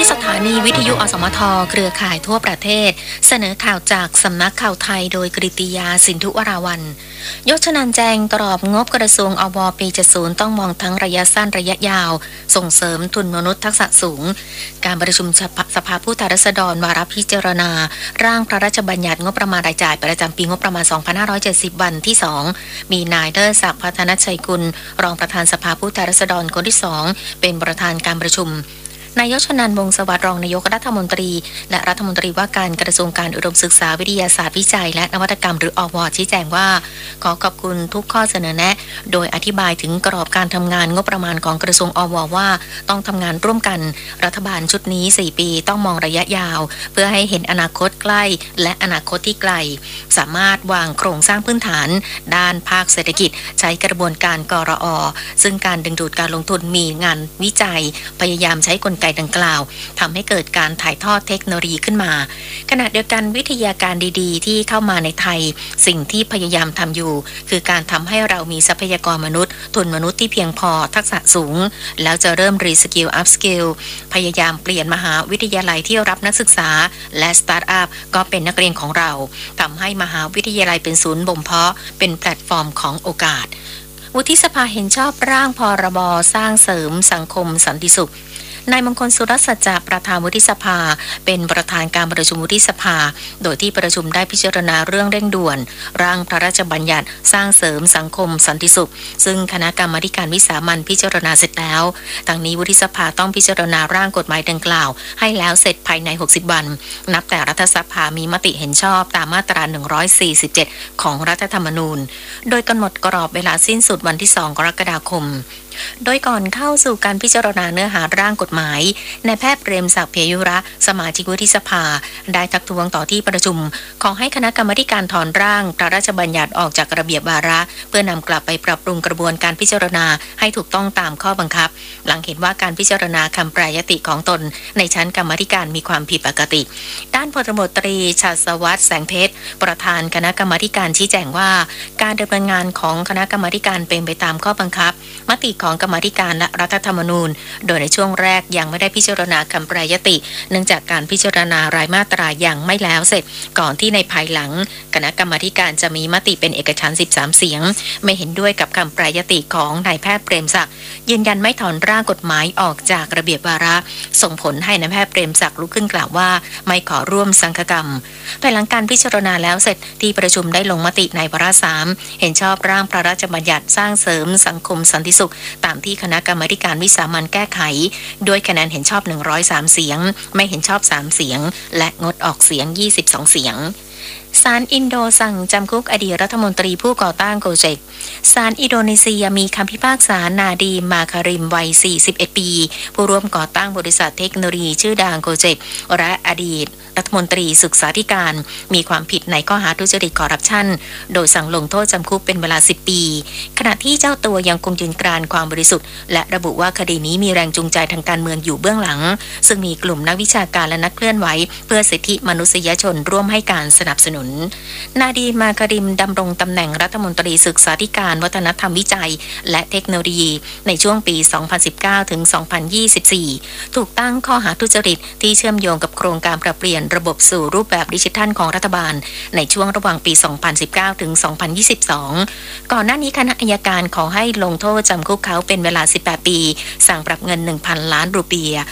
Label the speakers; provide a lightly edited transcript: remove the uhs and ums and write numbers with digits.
Speaker 1: สถานีวิทยุอสมทเครือข่ายทั่วประเทศเสนอข่าวจากสำนักข่าวไทยโดยกฤติยาสินธุวราวัลย์ยศนันท์แจงกรอบงบกระทรวงอวปี70ต้องมองทั้งระยะสั้นระยะยาวส่งเสริมทุนมนุษย์ทักษะสูงการประชุมสภาผู้แทนราษฎรวาระพิจารณาร่างพระราชบัญญัติงบประมาณรายจ่ายประจำปีงบประมาณ2570วันที่2มีนายเลิศศักดิ์พัฒนชัยกุลรองประธานสภาผู้แทนราษฎรคนที่2เป็นประธานการประชุมนายชนันท์ วงศ์สวัสดิ์รองนายกรัฐมนตรีและรัฐมนตรีว่าการกระทรวงการอุดมศึกษาวิทยาศาสตร์วิจัยและนวัตกรรมหรืออว.ชี้แจงว่าขอขอบคุณทุกข้อเสนอแนะโดยอธิบายถึงกรอบการทำงานงบประมาณของกระทรวงอว.ว่าต้องทำงานร่วมกันรัฐบาลชุดนี้4ปีต้องมองระยะยาวเพื่อให้เห็นอนาคตใกล้และอนาคตที่ไกลสามารถวางโครงสร้างพื้นฐานด้านภาคเศรษฐกิจใช้กระบวนการกรอ.ซึ่งการดึงดูดการลงทุนมีงานวิจัยพยายามใช้กลไกดังกล่าวทำให้เกิดการถ่ายทอดเทคโนโลยีขึ้นมาขณะเดียวกันวิทยาการดีๆที่เข้ามาในไทยสิ่งที่พยายามทำอยู่คือการทำให้เรามีทรัพยากรมนุษย์ทุนมนุษย์ที่เพียงพอทักษะสูงแล้วจะเริ่มรีสกิลอัพสกิลพยายามเปลี่ยนมหาวิทยาลัยที่รับนักศึกษาและสตาร์ทอัพก็เป็นนักเรียนของเราทำให้มหาวิทยาลัยเป็นศูนย์บ่มเพาะเป็นแพลตฟอร์มของโอกาสวุฒิสภาเห็นชอบร่างพรบสร้างเสริมสังคมสันติสุขนายมงคลสุรสัจจะประธานวุฒิสภาเป็นประธานการประชุมวุฒิสภาโดยที่ประชุมได้พิจารณาเรื่องเร่งด่วนร่างพระราชบัญญัติสร้างเสริมสังคมสันติสุขซึ่งคณะกรรมาการวิสามัญพิจารณาเสร็จแล้วทางนี้วุฒิสภาต้องพิจารณาร่างกฎหมายดังกล่าวให้แล้วเสร็จภายใน60วันนับแต่รัฐสภามีมติเห็นชอบตามมาตรา147ของรัฐธรรมนูญโดยกำหนดกรอบเวลาสิ้นสุดวันที่2กรกฎาคมโดยก่อนเข้าสู่การพิจารณาเนื้อหาร่างกฎหมายนายแพทย์เปรมศักดิ์ เพยุระสมาชิกวุฒิสภาได้ทักท้วงต่อที่ประชุมขอให้คณะกรรมาการถอนร่างพระราชบัญญัติออกจากระเบียบวาระเพื่อนำกลับไปปรับปรุงกระบวนการพิจารณาให้ถูกต้องตามข้อบังคับหลังเห็นว่าการพิจารณาคำแปรยติของตนในชั้นกรรมาการมีความผิดปกติด้านพลตำรวจตรีชาสวัสดิ์แสงเพชรประธานคณะกรรมาการชี้แจงว่าการดำเนินงานของคณะกรรมาการเป็นไปตามข้อบังคับมติของกรรมาธิการและรัฐธรรมนูญโดยในช่วงแรกยังไม่ได้พิจารณาคำแปรยติเนื่องจากการพิจารณารายมาตรายังไม่แล้วเสร็จก่อนที่ในภายหลังคณะกรรมาธิการจะมีมติเป็นเอกฉันท์13เสียงไม่เห็นด้วยกับคำแปรยติของนายแพทย์เปรมศักดิ์ยืนยันไม่ถอนร่างกฎหมายออกจากระเบียบวาระส่งผลให้นายแพทย์เปรมศักดิ์ลุกขึ้นกล่าวว่าไม่ขอร่วมสังฆกรรมภายหลังการพิจารณาแล้วเสร็จที่ประชุมได้ลงมติในวาระ3เห็นชอบร่างพระราชบัญญัติสร้างเสริมสังคมสันติสุขตามที่คณะกรรมาการวิสามัญแก้ไขด้วยคะแนนเห็นชอบ103เสียงไม่เห็นชอบ3เสียงและงดออกเสียง22เสียงศาลอินโดสั่งจำคุกอดีตรัฐมนตรีผู้ก่อตั้งโกเจกศาลอินโดนีเซียมีคำพิพากษานาดีมาคาริมวัย41ปีผู้ร่วมก่อตั้งบริษัทเทคโนโลยีชื่อดังโกเจกและอดีตรัฐมนตรีศึกษาธิการมีความผิดในข้อหาทุจริตคอร์รัปชันโดยสั่งลงโทษจำคุกเป็นเวลา10ปีขณะที่เจ้าตัวยังคงยืนกรานความบริสุทธิ์และระบุว่าคดีนี้มีแรงจูงใจทางการเมืองอยู่เบื้องหลังซึ่งมีกลุ่มนักวิชาการและนักเคลื่อนไหวเพื่อสิทธิมนุษยชนร่วมให้การสนับสนุนนาดีมาคาริมดำรงตำแหน่งรัฐมนตรีศึกษาธิการวัฒนธรรมวิจัยและเทคโนโลยีในช่วงปี 2019 ถึง 2024 ถูกตั้งข้อหาทุจริตที่เชื่อมโยงกับโครงการปรับเปลี่ยนระบบสู่รูปแบบดิจิทัลของรัฐบาลในช่วงระหว่างปี 2019 ถึง 2022 ก่อนหน้านี้คณะอัยการขอให้ลงโทษจำคุกเขาเป็นเวลา18ปีสั่งปรับเงิน 1,000 ล้านรูเปียห์